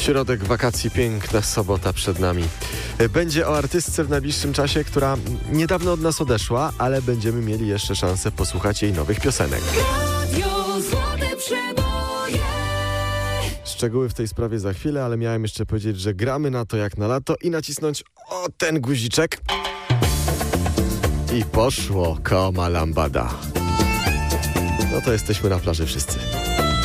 Środek wakacji, piękna sobota przed nami. Będzie o artystce w najbliższym czasie, która niedawno od nas odeszła, ale będziemy mieli jeszcze szansę posłuchać jej nowych piosenek. Złote przeboje. Szczegóły w tej sprawie za chwilę, ale miałem jeszcze powiedzieć, że gramy na to jak na lato i nacisnąć o ten guziczek. I poszło Koma Lambada. No to jesteśmy na plaży wszyscy.